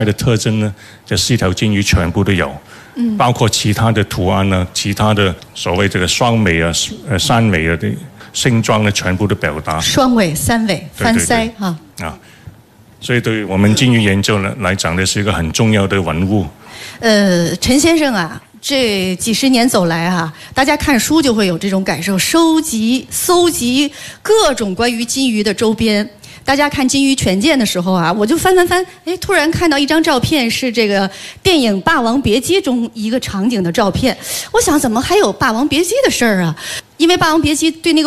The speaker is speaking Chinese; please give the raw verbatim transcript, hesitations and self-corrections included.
的特征呢，这四条金鱼全部都有，嗯，包括其他的图案呢，其他的所谓这个双尾啊、呃三尾啊的性状呢，全部都表达。 双尾、三尾、翻鳃哈啊，所以对我们金鱼研究呢来讲呢，是一个很重要的文物。 呃，陈先生啊。这几十年走来啊，大家看书就会有这种感受，收集、搜集各种关于金鱼的周边。大家看《金鱼全鉴》的时候啊，我就翻翻翻，哎，突然看到一张照片，是这个电影《霸王别姬》中一个场景的照片。我想，怎么还有《霸王别姬》的事儿啊？因为《霸王别姬》对那个